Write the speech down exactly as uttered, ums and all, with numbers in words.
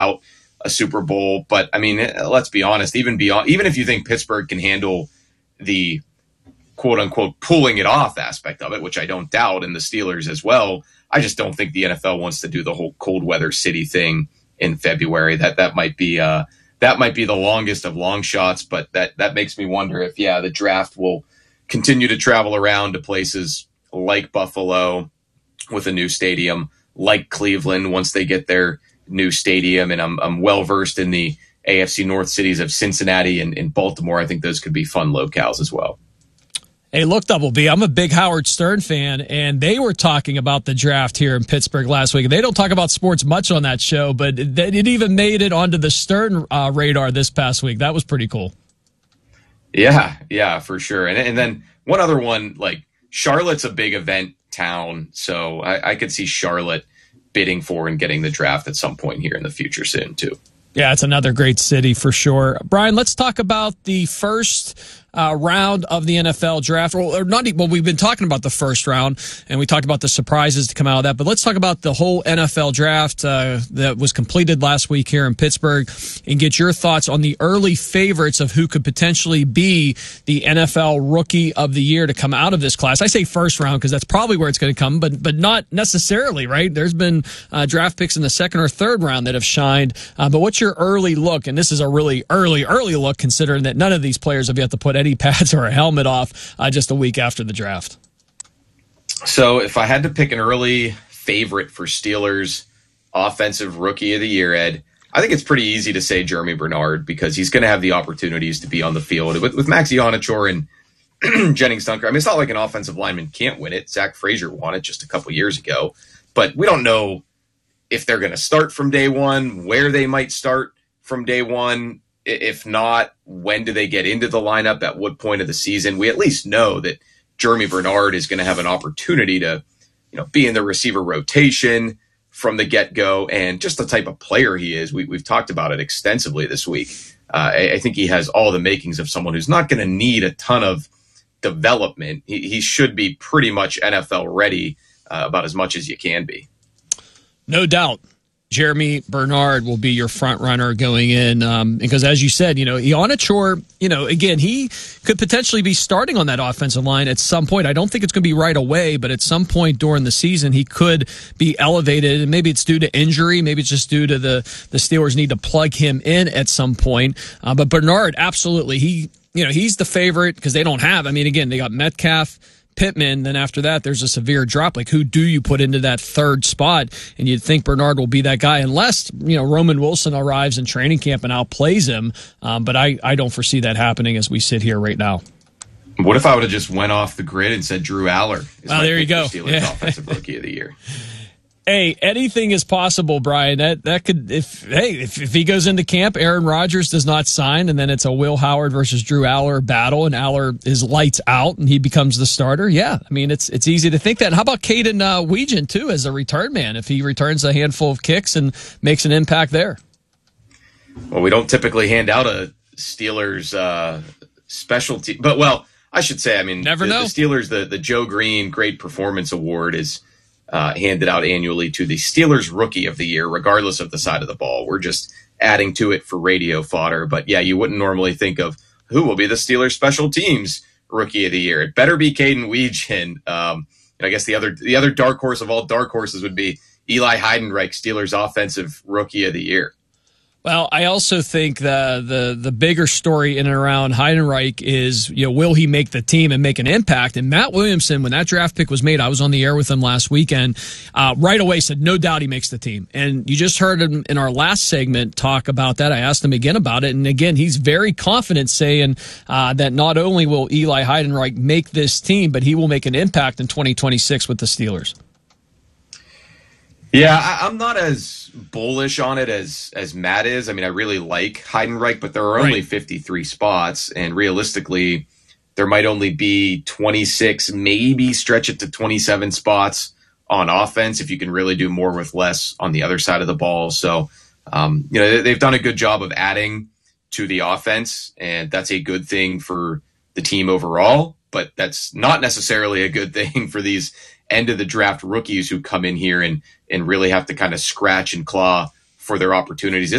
a Super Bowl. But I mean, let's be honest, even beyond, even if you think Pittsburgh can handle the quote unquote pulling it off aspect of it, which I don't doubt, and the Steelers as well, I just don't think the N F L wants to do the whole cold weather city thing in February. That that might be uh, that might be the longest of long shots, but that that makes me wonder if yeah, the draft will continue to travel around to places like Buffalo with a new stadium, like Cleveland once they get their new stadium, and I'm I'm well versed in the A F C North cities of Cincinnati and, and Baltimore. I think those could be fun locales as well. Hey, look, Double B, I'm a big Howard Stern fan, and they were talking about the draft here in Pittsburgh last week. They don't talk about sports much on that show, but it, it even made it onto the Stern uh, radar this past week. That was pretty cool. Yeah, yeah, for sure. And and then one other one, like Charlotte's a big event town, so I, I could see Charlotte bidding for and getting the draft at some point here in the future soon, too. Yeah, it's another great city for sure. Brian, let's talk about the first uh, round of the N F L draft. Well, or not, well, we've been talking about the first round, and we talked about the surprises to come out of that. But let's talk about the whole N F L draft uh, that was completed last week here in Pittsburgh, and get your thoughts on the early favorites of who could potentially be the N F L Rookie of the Year to come out of this class. I say first round because that's probably where it's going to come, but but not necessarily, right? There's been uh, draft picks in the second or third round that have shined. Uh, but what's your early look? And this is a really early, early look, considering that none of these players have yet to put any pads or a helmet off uh, just a week after the draft. So if I had to pick an early favorite for Steelers offensive rookie of the year, Ed, I think it's pretty easy to say Jeremy Bernard because he's going to have the opportunities to be on the field. With, with Maxi Onachor and Jennings Dunker, I mean, it's not like an offensive lineman can't win it. Zach Frazier won it just a couple years ago. But we don't know if they're going to start from day one, where they might start from day one. If not, when do they get into the lineup? At what point of the season? We at least know that Jeremy Bernard is going to have an opportunity to, you know, be in the receiver rotation from the get-go, and just the type of player he is. We, we've talked about it extensively this week. Uh, I, I think he has all the makings of someone who's not going to need a ton of development. He, he should be pretty much N F L ready, uh, about as much as you can be. No doubt. Jeremy Bernard will be your front runner going in um, because, as you said, you know, Onachor, you know, again, he could potentially be starting on that offensive line at some point. I don't think it's going to be right away, but at some point during the season, he could be elevated, and maybe it's due to injury, maybe it's just due to the the Steelers need to plug him in at some point. Uh, but Bernard, absolutely, he, you know, he's the favorite because they don't have. I mean, again, they got Metcalf, Pittman, then after that there's a severe drop. Like, who do you put into that third spot? And you'd think Bernard will be that guy unless, you know, Roman Wilson arrives in training camp and outplays him. Um, but I, I don't foresee that happening as we sit here right now. What if I would have just went off the grid and said Drew Aller? Oh, there you go. Steelers Yeah. offensive rookie of the year. Hey, anything is possible, Brian. That that could if hey if, if he goes into camp, Aaron Rodgers does not sign, and then it's a Will Howard versus Drew Aller battle, and Aller is lights out, and he becomes the starter. Yeah, I mean it's it's easy to think that. How about Caden uh, Weegan too as a return man? If he returns a handful of kicks and makes an impact there. Well, we don't typically hand out a Steelers uh, specialty, but well, I should say, I mean, Never the, know. the Steelers, the the Joe Green Great Performance Award is Uh, handed out annually to the Steelers Rookie of the Year, regardless of the side of the ball. We're just adding to it for radio fodder. But yeah, you wouldn't normally think of who will be the Steelers Special Teams Rookie of the Year. It better be Caden Weegan. Um, and I guess the other the other dark horse of all dark horses would be Eli Heidenreich, Steelers Offensive Rookie of the Year. Well, I also think the the the bigger story in and around Heidenreich is, you know, will he make the team and make an impact? And Matt Williamson, when that draft pick was made, I was on the air with him last weekend, uh, right away said, no doubt he makes the team. And you just heard him in our last segment talk about that. I asked him again about it. And again, he's very confident saying uh, that not only will Eli Heidenreich make this team, but he will make an impact in twenty twenty-six with the Steelers. Yeah, I, I'm not as bullish on it as as Matt is. I mean, I really like Heidenreich, but there are only Right. fifty-three spots, and realistically, there might only be twenty-six, maybe stretch it to twenty-seven spots on offense if you can really do more with less on the other side of the ball. So, um, you know, they've done a good job of adding to the offense, and that's a good thing for the team overall, but that's not necessarily a good thing for these end of the draft rookies who come in here and, and really have to kind of scratch and claw for their opportunities. It's